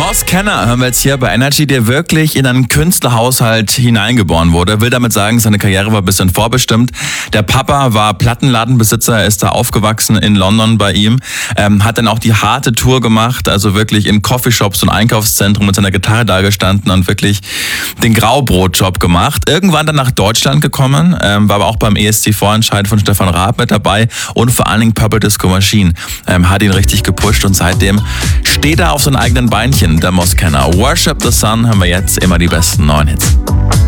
Moss Kenner hören wir jetzt hier bei Energy, der wirklich in einen Künstlerhaushalt hineingeboren wurde. Will damit sagen, seine Karriere war ein bisschen vorbestimmt. Der Papa war Plattenladenbesitzer, er ist da aufgewachsen in London bei ihm. Hat dann auch die harte Tour gemacht, also wirklich in Coffeeshops und Einkaufszentren mit seiner Gitarre dagestanden und wirklich den Graubrotjob gemacht. Irgendwann dann nach Deutschland gekommen, war aber auch beim ESC-Vorentscheid von Stefan Raab mit dabei und vor allen Dingen Purple Disco Machine hat ihn richtig gepusht und seitdem steht er auf seinen eigenen Beinchen, der Moss Kenner. Worship the Sun haben wir jetzt, immer die besten neuen Hits.